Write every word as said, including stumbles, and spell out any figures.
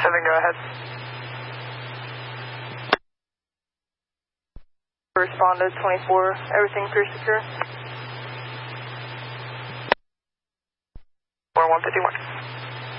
seven, go ahead. Respond to twenty-four, everything clear secure. four one fifty-one.